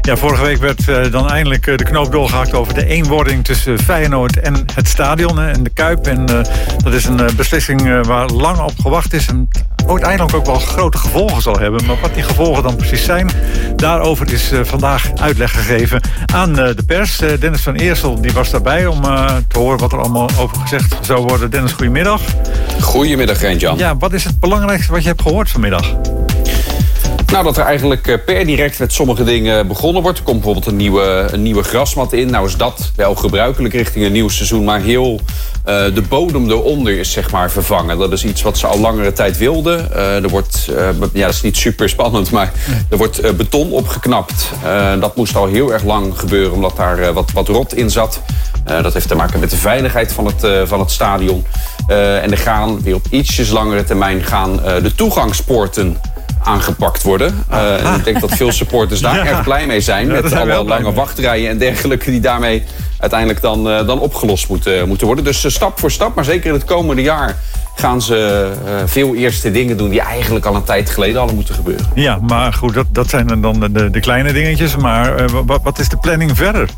Ja, vorige week werd dan eindelijk de knoop doorgehakt over de eenwording tussen Feyenoord en het stadion en de Kuip. En dat is een beslissing waar lang op gewacht is en uiteindelijk ook wel grote gevolgen zal hebben. Maar wat die gevolgen dan precies zijn, daarover is vandaag uitleg gegeven aan de pers. Dennis van Eersel die was daarbij om te horen wat er allemaal over gezegd zou worden. Dennis, goedemiddag. Goedemiddag, Rijn-Jan. Ja, wat is het belangrijkste wat je hebt gehoord vanmiddag? Nou, dat er eigenlijk per direct met sommige dingen begonnen wordt. Er komt bijvoorbeeld een nieuwe grasmat in. Nou is dat wel gebruikelijk richting een nieuw seizoen. Maar heel de bodem eronder is zeg maar vervangen. Dat is iets wat ze al langere tijd wilden. Er wordt, dat is niet super spannend, maar er wordt beton opgeknapt. Dat moest al heel erg lang gebeuren, omdat daar wat rot in zat. Dat heeft te maken met de veiligheid van het stadion. En er gaan weer op ietsjes langere termijn de toegangspoorten aangepakt worden. En ik denk dat veel supporters daar erg blij mee zijn. Met alle lange wachtrijen en dergelijke die daarmee uiteindelijk dan opgelost moeten worden. Dus stap voor stap, maar zeker in het komende jaar gaan ze veel eerste dingen doen die eigenlijk al een tijd geleden hadden moeten gebeuren. Ja, maar goed, dat zijn dan de kleine dingetjes. Maar wat is de planning verder?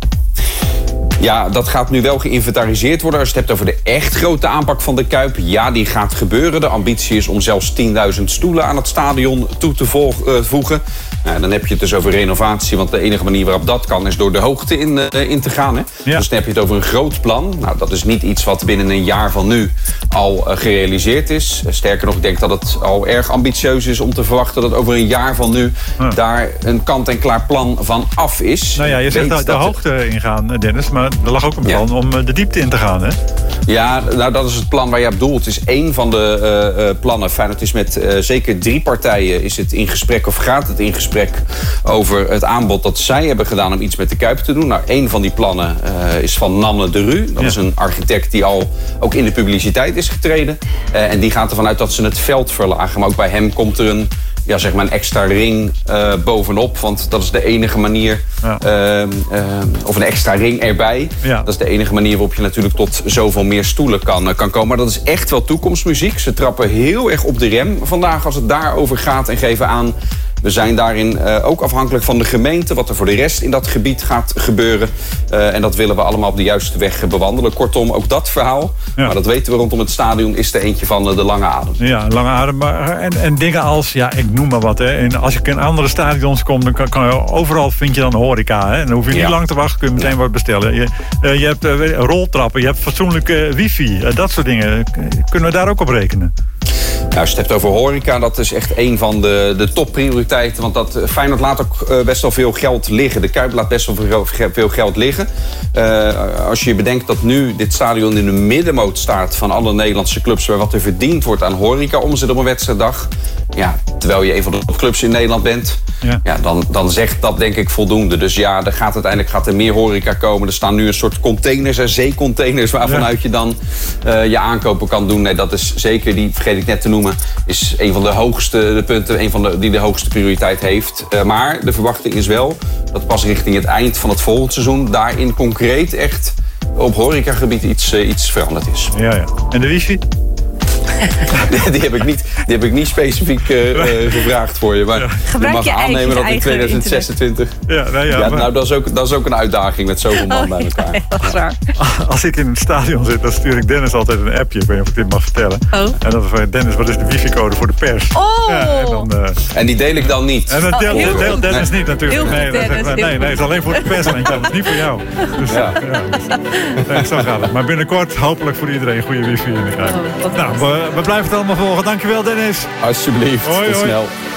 Ja, dat gaat nu wel geïnventariseerd worden. Als je het hebt over de echt grote aanpak van de Kuip, ja, die gaat gebeuren. De ambitie is om zelfs 10.000 stoelen aan het stadion toe te voegen. Dan heb je het dus over renovatie, want de enige manier waarop dat kan is door de hoogte in te gaan. Hè? Ja. Dus dan heb je het over een groot plan. Nou, dat is niet iets wat binnen een jaar van nu al gerealiseerd is. Sterker nog, ik denk dat het al erg ambitieus is om te verwachten dat over een jaar van nu daar een kant-en-klaar plan van af is. Nou ja, je zegt de hoogte ingaan, Dennis, maar er lag ook een plan om de diepte in te gaan, hè? Ja, nou dat is het plan waar je op doelt. Het is één van de plannen. Feyenoord is met zeker 3 partijen is het in gesprek of gaat het in gesprek over het aanbod dat zij hebben gedaan om iets met de Kuip te doen. Nou, één van die plannen is van Nanne de Ru. Dat is een architect die al ook in de publiciteit is getreden. En die gaat ervan uit dat ze het veld verlagen. Maar ook bij hem komt er een extra ring bovenop. Want dat is de enige manier. Of een extra ring erbij. Ja. Dat is de enige manier waarop je natuurlijk tot zoveel meer stoelen kan komen. Maar dat is echt wel toekomstmuziek. Ze trappen heel erg op de rem vandaag als het daarover gaat en geven aan. We zijn daarin ook afhankelijk van de gemeente, wat er voor de rest in dat gebied gaat gebeuren. En dat willen we allemaal op de juiste weg bewandelen. Kortom, ook dat verhaal, maar dat weten we rondom het stadion, is er eentje van de lange adem. Ja, lange adem. Maar, en dingen als, ik noem maar wat. Hè. En als ik in andere stadions kom, dan kan je overal vind je dan horeca. Hè. En dan hoef je niet lang te wachten, kun je meteen wat bestellen. Je hebt roltrappen, je hebt fatsoenlijke wifi. Dat soort dingen. Kunnen we daar ook op rekenen? Nou, als je het hebt over horeca, dat is echt een van de topprioriteiten. Want Feyenoord laat ook best wel veel geld liggen. De Kuip laat best wel veel geld liggen. Als je bedenkt dat nu dit stadion in de middenmoot staat van alle Nederlandse clubs, waar wat er verdiend wordt aan horeca-omzet op een wedstrijddag. Ja, terwijl je een van de topclubs in Nederland bent, dan zegt dat denk ik voldoende. Dus ja, uiteindelijk gaat er meer horeca komen. Er staan nu een soort containers, zeecontainers, waarvanuit je dan je aankopen kan doen. Nee, dat is zeker, die vergeet ik net te noemen, is een van de hoogste punten, die de hoogste prioriteit heeft. Maar de verwachting is wel dat pas richting het eind van het volgende seizoen daarin concreet echt op horecagebied iets veranderd is. Ja. En de wifi? Die heb ik niet specifiek gevraagd voor je. Maar je mag aannemen dat in 2026... Nou, dat is ook een uitdaging met zoveel man bij elkaar. Dat is waar. Als ik in het stadion zit, dan stuur ik Dennis altijd een appje. Ik weet niet of ik dit mag vertellen. Oh. En dan van Dennis, wat is de wifi-code voor de pers? Oh! Ja, en die deel ik dan niet. En dat deelt Dennis niet natuurlijk. Nee, het is alleen voor de pers. En het is niet voor jou. Dus, zo gaat het. Maar binnenkort hopelijk voor iedereen goede wifi in de Kuip. We blijven het allemaal volgen. Dankjewel, Dennis. Alsjeblieft. Tot snel.